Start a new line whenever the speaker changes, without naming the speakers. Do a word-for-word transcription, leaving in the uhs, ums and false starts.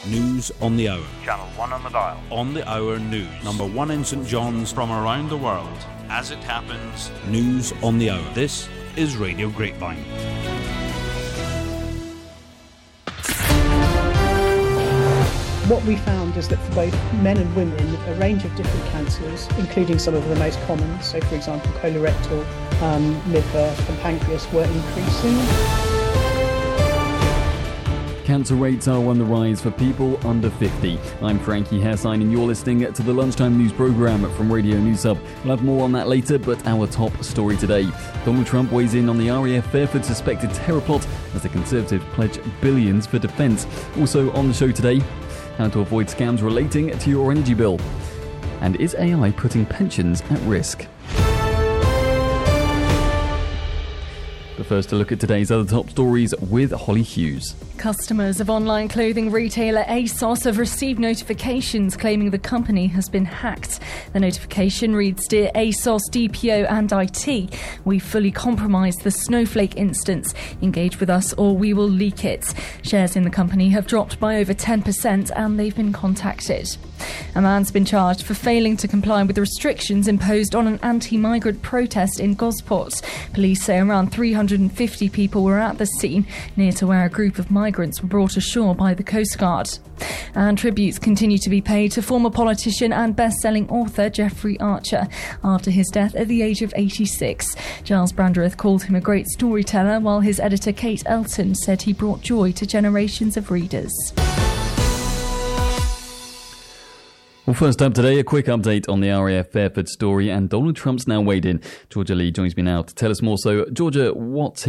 News on the Hour.
Channel one on the dial.
On the Hour News. Number one in St John's.
From around the world.
As it happens. News on the Hour. This is Radio Grapevine.
What we found is that for both men and women, a range of different cancers, including some of the most common, so for example colorectal, um, liver and pancreas, were increasing.
Cancer rates are on the rise for people under fifty. I'm Frankie Hairsign and you're listening to the Lunchtime News programme from Radio News Hub. We'll have more on that later, but our top story today. Donald Trump weighs in on the R A F Fairford suspected terror plot as the Conservatives pledge billions for defence. Also on the show today, how to avoid scams relating to your energy bill. And is A I putting pensions at risk? But first, a look at today's other top stories with Holly Hughes.
Customers of online clothing retailer ASOS have received notifications claiming the company has been hacked. The notification reads, "Dear ASOS, D P O and I T, we fully compromised the Snowflake instance. Engage with us or we will leak it." Shares in the company have dropped by over ten percent and they've been contacted. A man's been charged for failing to comply with the restrictions imposed on an anti-migrant protest in Gosport. Police say around three hundred fifty people were at the scene, near to where a group of migrants were brought ashore by the Coast Guard. And tributes continue to be paid to former politician and best-selling author Jeffrey Archer after his death at the age of eighty-six. Giles Brandreth called him a great storyteller, while his editor Kate Elton said he brought joy to generations of readers.
Well, first up today, a quick update on the R A F Fairford story, and Donald Trump's now weighed in. Georgia Lee joins me now to tell us more. So, Georgia, what's